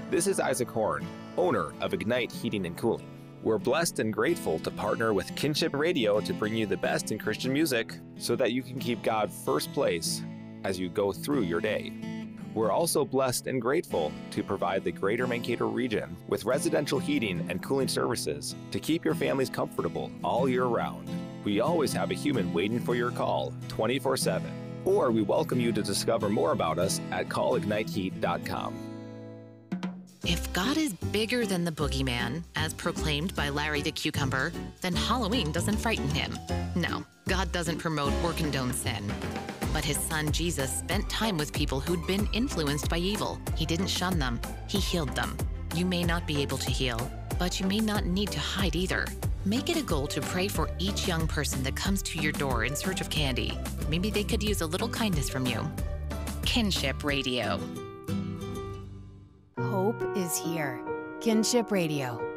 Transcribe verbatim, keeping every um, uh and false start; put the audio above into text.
This is Isaac Horn, owner of Ignite Heating and Cooling. We're blessed and grateful to partner with Kinship Radio to bring you the best in Christian music so that you can keep God first place as you go through your day. We're also blessed and grateful to provide the greater Mankato region with residential heating and cooling services to keep your families comfortable all year round. We always have a human waiting for your call twenty-four seven, or we welcome you to discover more about us at call ignite heat dot com. If God is bigger than the boogeyman, as proclaimed by Larry the Cucumber, then Halloween doesn't frighten him. No, God doesn't promote or condone sin. But his son Jesus spent time with people who'd been influenced by evil. He didn't shun them, he healed them. You may not be able to heal, but you may not need to hide either. Make it a goal to pray for each young person that comes to your door in search of candy. Maybe they could use a little kindness from you. Kinship Radio. Hope is here. Kinship Radio.